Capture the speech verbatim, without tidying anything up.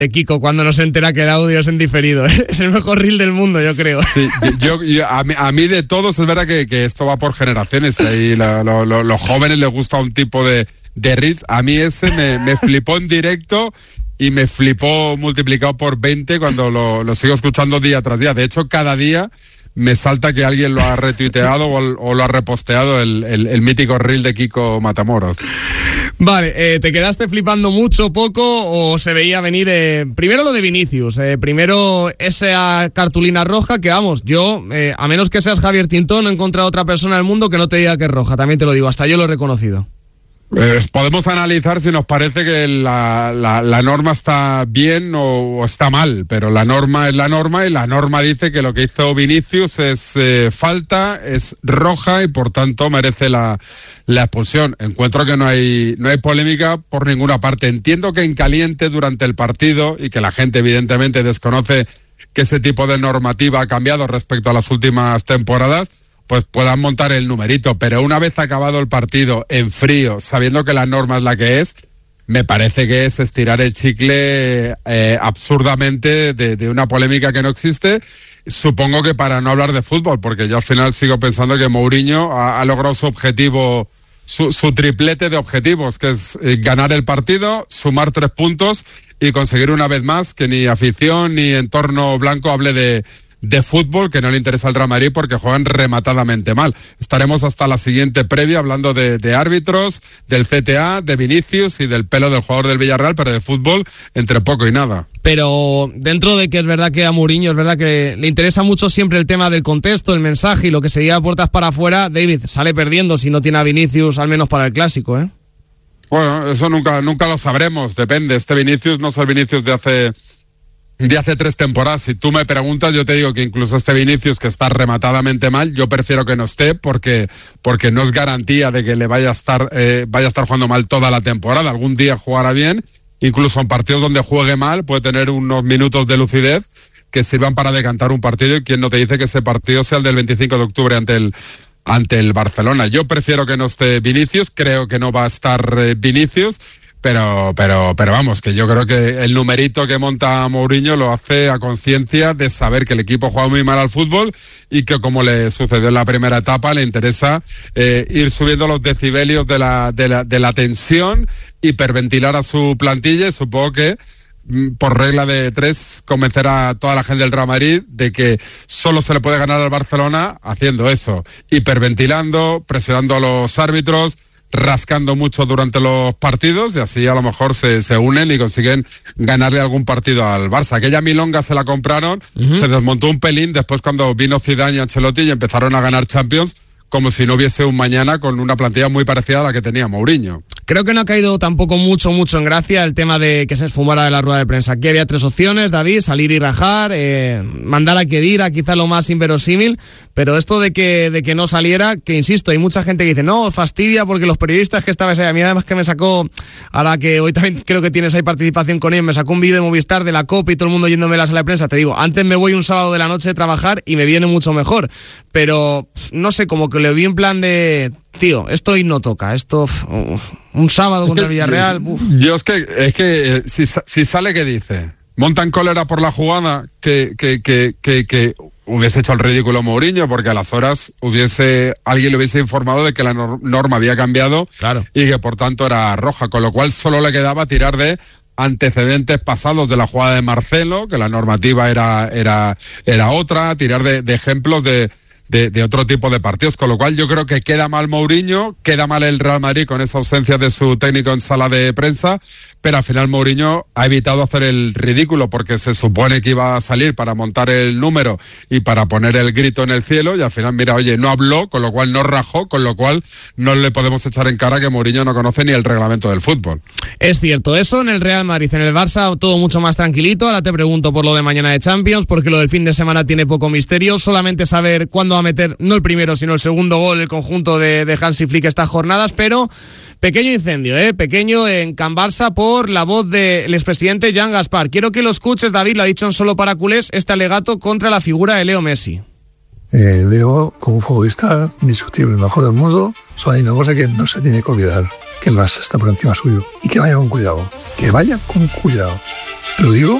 Kiko cuando nos entera que el audio es en diferido. Es el mejor reel del mundo, yo creo. Sí, yo, yo a, mí, a mí de todos es verdad que, que esto va por generaciones. Y la, lo, lo, los jóvenes les gusta un tipo de, de reels. A mí ese me, me flipó en directo y me flipó multiplicado por veinte cuando lo, lo sigo escuchando día tras día. De hecho, cada día me salta que alguien lo ha retuiteado o, o lo ha reposteado el, el, el mítico reel de Kiko Matamoros. Vale, eh, ¿te quedaste flipando mucho, poco o se veía venir? Eh, primero lo de Vinicius, eh, primero esa cartulina roja que vamos, yo, eh, a menos que seas Javier Tintón, no he encontrado otra persona en el mundo que no te diga que es roja, también te lo digo, hasta yo lo he reconocido. Eh, podemos analizar si nos parece que la, la, la norma está bien o, o está mal, pero la norma es la norma y la norma dice que lo que hizo Vinicius es eh, falta, es roja y por tanto merece la, la expulsión. Encuentro que no hay, no hay polémica por ninguna parte. Entiendo que en caliente durante el partido y que la gente evidentemente desconoce que ese tipo de normativa ha cambiado respecto a las últimas temporadas, pues puedan montar el numerito, pero una vez acabado el partido en frío, sabiendo que la norma es la que es, me parece que es estirar el chicle eh, absurdamente de, de una polémica que no existe. Supongo que para no hablar de fútbol, porque yo al final sigo pensando que Mourinho ha, ha logrado su objetivo, su, su triplete de objetivos, que es eh, ganar el partido, sumar tres puntos y conseguir una vez más que ni afición ni entorno blanco hable de de fútbol, que no le interesa al Real Madrid porque juegan rematadamente mal. Estaremos hasta la siguiente previa hablando de, de árbitros, del C T A, de Vinicius y del pelo del jugador del Villarreal, pero de fútbol entre poco y nada. Pero dentro de que es verdad que a Mourinho es verdad que le interesa mucho siempre el tema del contexto, el mensaje y lo que se lleva puertas para afuera, David sale perdiendo si no tiene a Vinicius, al menos para el Clásico, ¿eh? Bueno, eso nunca, nunca lo sabremos, depende. Este Vinicius no es el Vinicius de hace... de hace tres temporadas. Si tú me preguntas, yo te digo que incluso este Vinicius, que está rematadamente mal, yo prefiero que no esté porque, porque no es garantía de que le vaya a estar, eh, vaya a estar jugando mal toda la temporada. Algún día jugará bien, incluso en partidos donde juegue mal, puede tener unos minutos de lucidez que sirvan para decantar un partido, y quien no te dice que ese partido sea el del veinticinco de octubre ante el, ante el Barcelona. Yo prefiero que no esté Vinicius, creo que no va a estar eh, Vinicius, Pero, pero, pero vamos, que yo creo que el numerito que monta Mourinho lo hace a conciencia de saber que el equipo juega muy mal al fútbol y que, como le sucedió en la primera etapa, le interesa eh, ir subiendo los decibelios de la, de la, de la tensión, hiperventilar a su plantilla, y supongo que por regla de tres convencer a toda la gente del Real Madrid de que solo se le puede ganar al Barcelona haciendo eso, hiperventilando, presionando a los árbitros, rascando mucho durante los partidos, y así a lo mejor se, se unen y consiguen ganarle algún partido al Barça. Aquella milonga se la compraron, uh-huh. se desmontó un pelín después cuando vino Zidane y Ancelotti y empezaron a ganar Champions como si no hubiese un mañana, con una plantilla muy parecida a la que tenía Mourinho. Creo que no ha caído tampoco mucho, mucho en gracia el tema de que se esfumara de la rueda de prensa. Aquí había tres opciones, David: salir y rajar, eh, mandar a Khedira, quizá lo más inverosímil, pero esto de que, de que no saliera, que insisto, hay mucha gente que dice, no, fastidia porque los periodistas que estabais ahí, a mí además que me sacó, ahora que hoy también creo que tienes ahí participación con él, me sacó un vídeo de Movistar de la Copa y todo el mundo yéndome a la sala de prensa. Te digo, antes me voy un sábado de la noche a trabajar y me viene mucho mejor, pero no sé, como que le vi en plan de, tío, esto hoy no toca, esto uf, un sábado contra el Villarreal. Uf. Yo es que, es que eh, si, si sale, ¿qué dice? Montan cólera por la jugada, que, que, que, que, que hubiese hecho el ridículo Mourinho, porque a las horas hubiese alguien le hubiese informado de que la norma había cambiado, claro, y que por tanto era roja, con lo cual solo le quedaba tirar de antecedentes pasados de la jugada de Marcelo, que la normativa era, era, era otra, tirar de, de ejemplos de De, de otro tipo de partidos, con lo cual yo creo que queda mal Mourinho, queda mal el Real Madrid con esa ausencia de su técnico en sala de prensa, pero al final Mourinho ha evitado hacer el ridículo, porque se supone que iba a salir para montar el número y para poner el grito en el cielo, y al final, mira, oye, no habló, con lo cual no rajó, con lo cual no le podemos echar en cara que Mourinho no conoce ni el reglamento del fútbol. Es cierto, eso en el Real Madrid. En el Barça todo mucho más tranquilito. Ahora te pregunto por lo de mañana de Champions, porque lo del fin de semana tiene poco misterio, solamente saber cuándo va a meter, no el primero, sino el segundo gol el conjunto de, de Hansi Flick estas jornadas, pero pequeño incendio, ¿eh? Pequeño en Can Barça por la voz del expresidente Jean Gaspar. Quiero que lo escuches, David, lo ha dicho en Solo para Culés, este alegato contra la figura de Leo Messi. Eh, Leo, como futbolista indiscutible, el mejor del mundo, solo hay una cosa que no se tiene que olvidar, que el Barça está por encima suyo, y que vaya con cuidado, que vaya con cuidado. Te lo digo